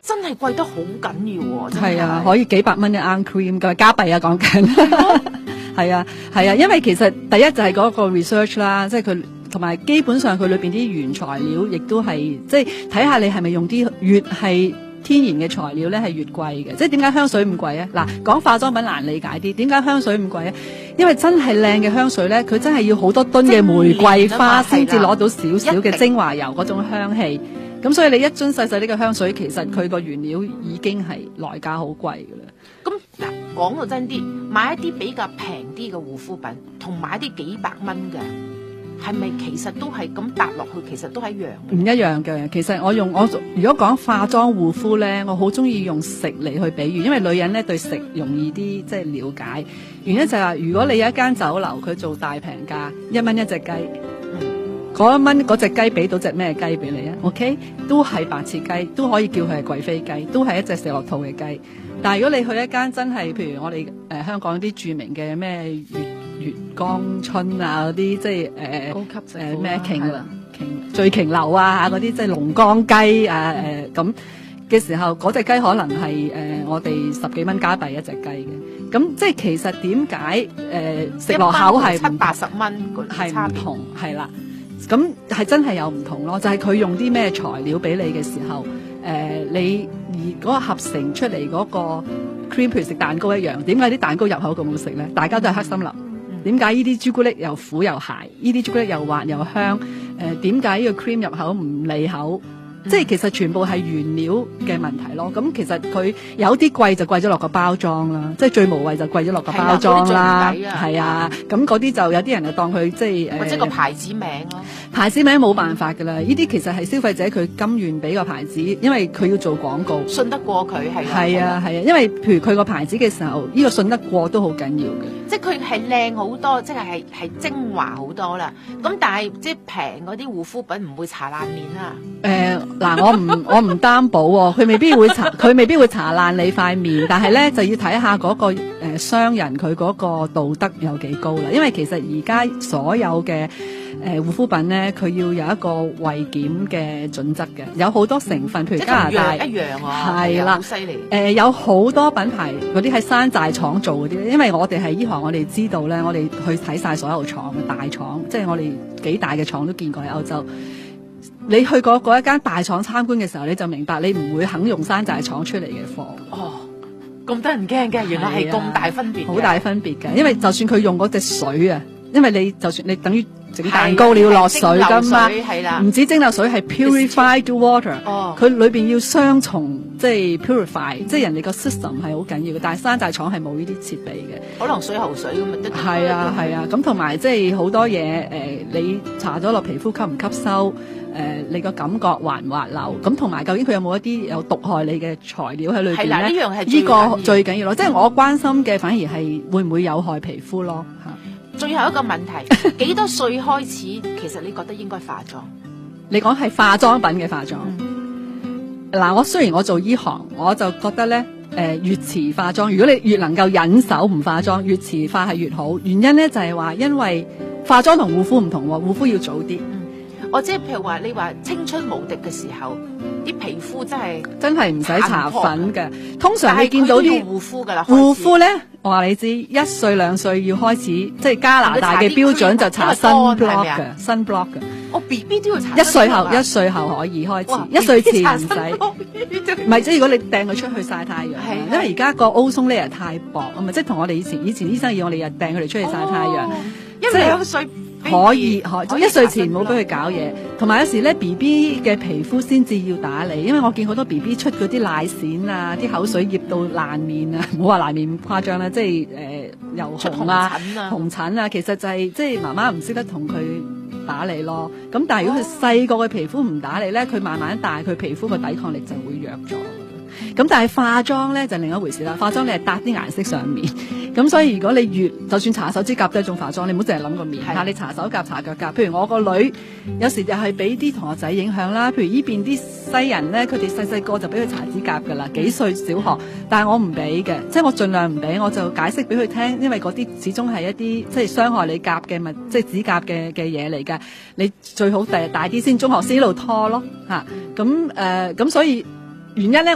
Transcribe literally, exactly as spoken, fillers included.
真係貴得好緊要喎！ 係啊，可以幾百蚊一盎 cream 㗎，加幣啊講緊。係啊係啊，因為其實第一就係嗰個 research 啦，即係佢同埋基本上佢裏邊啲原材料亦都係即係睇下你係咪用啲越係天然嘅材料咧係越貴嘅。即係點解香水咁貴啊？嗱，講化妝品難理解啲，點解香水咁貴啊？因為真係靚嘅香水咧，佢真係要好多噸嘅玫瑰花先至攞到少少嘅精華油嗰種香氣。咁所以你一樽細細呢個香水，其實佢個原料已經係來價好貴㗎啦。 咁嗱，講到真啲，買一啲比較平啲嘅護膚品，同買啲幾百蚊嘅，係咪其實都係咁搭落去，其實都係一樣嘅？ 唔一樣嘅。其實我用我如果講化妝護膚咧，我好中意用食嚟去比喻，因為女人咧對食容易啲即係了解。原因就係話，如果你有一間酒樓，佢做大平價，一蚊一隻雞。嗰一蚊嗰隻雞俾到隻咩雞俾你啊 ？OK， 都係白切雞，都可以叫佢係貴妃雞，都係一隻食落肚嘅雞。但係如果你去一間真係，譬如我哋誒、呃、香港啲著名嘅咩月月光春啊嗰啲，即係誒、呃、 高級誒咩瓊瓊醉瓊樓啊嗰啲，即係龍江雞啊誒咁嘅時候，嗰隻雞可能係誒、呃、我哋十幾蚊加幣一隻雞嘅。咁即係其實點解誒食落口係七八十蚊係唔同係啦？咁係真係有唔同咯，就係、是、佢用啲咩材料俾你嘅時候，誒、呃、你而嗰個合成出嚟嗰個 cream， 譬如食蛋糕一樣，點解啲蛋糕入口咁好食咧？大家都係黑森林，點解呢啲朱古力又苦又鹹，呢啲朱古力又滑又香？誒點解呢個 cream 入口唔膩口？即係其實全部係原料嘅問題咯。咁其實佢有啲貴就貴咗落個包裝啦，即係最無謂就貴咗落個包裝啦。係啊，咁嗰啲就有啲人就當佢即係誒， 或者個牌子名咯。 牌子名冇辦法㗎啦，呢啲其實係消費者佢甘願俾個牌子，因為佢要做廣告， 信得過佢係。 係啊係啊，因為譬如佢個牌子嘅時候，呢個信得過都好緊要嘅。 即係佢係靚好多，即係係係精華好多啦。咁但係即係平嗰啲護膚品唔會搽爛面啊。 誒嗱，我唔我唔擔保喎，佢未必會搽，佢未必會搽爛你塊面，但係咧就要睇下嗰個誒商人佢嗰個道德有幾高啦。因為其實而家所有嘅誒護膚品咧，佢要有一個衛檢嘅準則嘅，有好多成分，譬如加拿大一樣啊， 係啦， 好犀利。 誒有好多品牌嗰啲喺山寨廠做嗰啲，因為我哋係呢行，我哋知道咧，我哋去睇晒所有廠嘅大廠，即係我哋幾大嘅廠都見過喺歐洲。你去過嗰一間大廠參觀嘅時候，你就明白你唔會肯用山寨廠出嚟嘅貨。 哦，咁得人驚嘅，原來係咁大分別， 好大分別嘅。因為就算佢用嗰隻水啊，因為你就算你等於整蛋糕，你要落水噶嘛，唔止蒸餾水，係 purified water。哦，佢裏邊要雙重即係 purify，即係人哋個 system 係好緊要嘅。但係山寨廠係冇呢啲設備嘅， 可能水喉水咁咪得。 係啊係啊，咁同埋即係好多嘢誒、呃，你搽咗落皮膚吸唔吸收？誒、呃，你個感覺滑唔滑溜？咁同埋究竟佢有冇一啲有毒害你嘅材料喺裏邊咧？係啦，呢樣係呢個最緊要咯。即係我關心嘅反而係會唔會有害皮膚咯嚇。 最後一個問題，幾多歲開始其實你覺得應該化妝？ 你講係化妝品嘅化妝。嗱、嗯，我雖然我做醫行，我就覺得咧，誒、呃、越遲化妝，如果你越能夠忍手唔化妝，越遲化係越好。原因咧就係、是、話，因為化妝同護膚唔同喎，護膚要早啲。 我即係譬如話，你話青春無敵嘅時候，啲皮膚真係真係唔使搽粉嘅。通常你見到啲護膚㗎啦， 護膚咧，我話你知，一歲兩歲要開始，即係加拿大嘅標準就搽 sunblock 嘅 sunblock 嘅。 我 B B 都要搽。 一歲後一歲後可以開始，一歲前唔使。唔係即係如果你掟佢出去曬太陽，因為而家個 ozone layer 太薄啊嘛，即係同我哋以前以前醫生要我哋日掟佢哋出去曬太陽， 一兩歲。 可以，可以一歲前唔好俾佢搞嘢，同埋有時咧 B B 嘅皮膚先至要打理，因為我見好多 B B 出嗰啲奶癬啊，啲口水醃到爛面啊，唔好話爛面咁誇張啦，即係誒又紅啊、紅疹啊，其實就係、是、即係媽媽唔識得同佢打理咯。咁但係如果佢細個嘅皮膚唔打理咧，佢慢慢大，佢皮膚嘅抵抗力就會弱咗。咁但係化妝咧就另一回事啦，化妝你係搭啲顏色上面，咁所以如果你越就算搽手指甲都係一種化妝，你唔好淨係諗個面，但你搽手甲搽腳甲。譬如我個女有時就係俾啲同學仔影響啦，譬如呢邊啲西人咧，佢哋細細個就俾佢搽指甲噶啦，幾歲小學，但係我唔俾嘅，即係我盡量唔俾，我就解釋俾佢聽，因為嗰啲始終係一啲即係傷害你甲嘅物，即係指甲嘅嘅嘢嚟嘅，你最好第日大啲先，中學先一路拖咯嚇，咁誒咁所以原因咧。